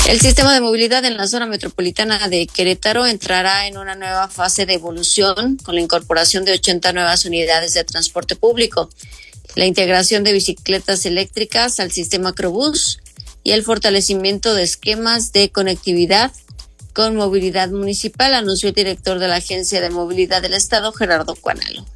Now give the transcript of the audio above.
El sistema de movilidad en la zona metropolitana de Querétaro entrará en una nueva fase de evolución con la incorporación de 80 nuevas unidades de transporte público, la integración de bicicletas eléctricas al sistema Crobús y el fortalecimiento de esquemas de conectividad con movilidad municipal, anunció el director de la Agencia de Movilidad del Estado, Gerardo Cuanalo.